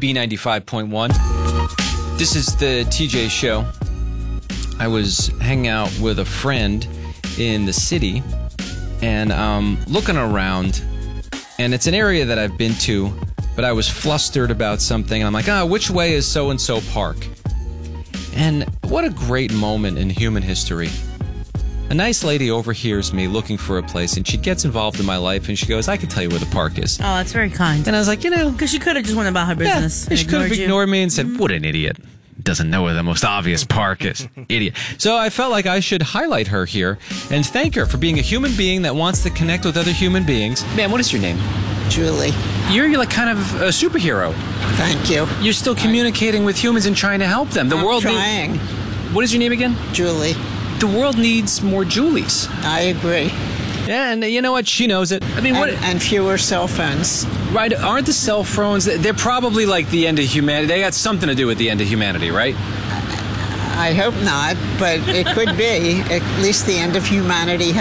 B95.1. This is the TJ Show. I was hanging out with a friend in the city, and looking around, and it's an area that I've been to, but I was flustered about something, and I'm like, which way is so-and-so park? And what a great moment in human history. A nice lady overhears me looking for a place, and she gets involved in my life, and she goes, I can tell you where the park is. Oh, that's very kind. And I was like, Because she could have just went about her business. Yeah, she could have ignored me and said, what an idiot. Doesn't know where the most obvious park is. Idiot. So I felt like I should highlight her here and thank her for being a human being that wants to connect with other human beings. Man, what is your name? Julie. You're like kind of a superhero. Thank you. You're still communicating with humans and trying to help them. I'm trying. What is your name again? Julie. The world needs more Julies. I agree. Yeah, and you know what? She knows it. I mean, and fewer cell phones. Right? Aren't the cell phones? They're probably like the end of humanity. They got something to do with the end of humanity, right? I hope not, but it could be. At least the end of humanity